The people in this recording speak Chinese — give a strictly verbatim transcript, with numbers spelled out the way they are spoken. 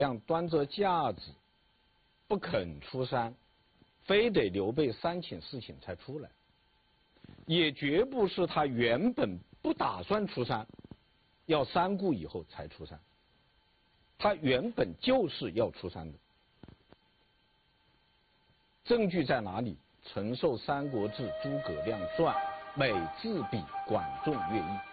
亮端着架子不肯出山，非得刘备三请四请才出来，也绝不是他原本不打算出山，要三顾以后才出山，他原本就是要出山的。证据在哪里？陈寿《三国志·诸葛亮传》，每字比管仲乐毅。